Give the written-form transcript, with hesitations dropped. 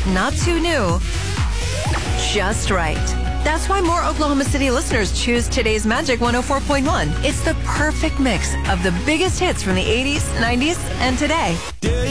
not too new, just right. That's why more Oklahoma City listeners choose today's Magic 104.1. It's the perfect mix of the biggest hits from the 80s, 90s, and today.